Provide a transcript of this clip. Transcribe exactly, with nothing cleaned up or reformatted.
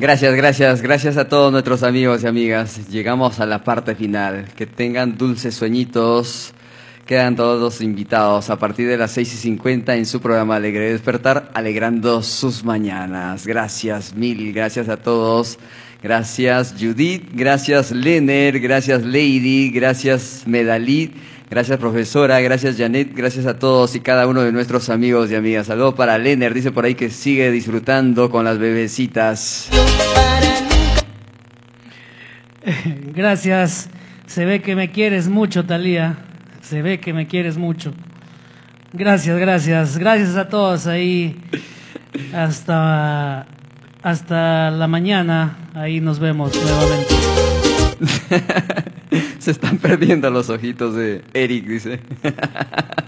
Gracias, gracias, gracias a todos nuestros amigos y amigas. Llegamos a la parte final. Que tengan dulces sueñitos. Quedan todos invitados a partir de las seis y cincuenta en su programa Alegre Despertar, alegrando sus mañanas. Gracias, mil gracias a todos. Gracias Judith, gracias Lener, gracias Lady, gracias Medalit, gracias profesora, gracias Janet, gracias a todos y cada uno de nuestros amigos y amigas. Saludos para Lener, dice por ahí que sigue disfrutando con las bebecitas. Gracias, se ve que me quieres mucho, Talía, se ve que me quieres mucho. Gracias, gracias, gracias a todos ahí, hasta, hasta la mañana, ahí nos vemos nuevamente. Se están perdiendo los ojitos de Eric, dice.